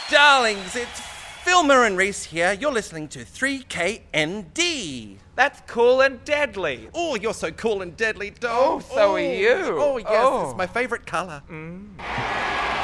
Darlings, it's Filmer and Reese here. You're listening to 3KND. That's cool and deadly. Oh, you're so cool and deadly, dog. Oh, so are you. Oh, yes, Oh. it's my favourite colour.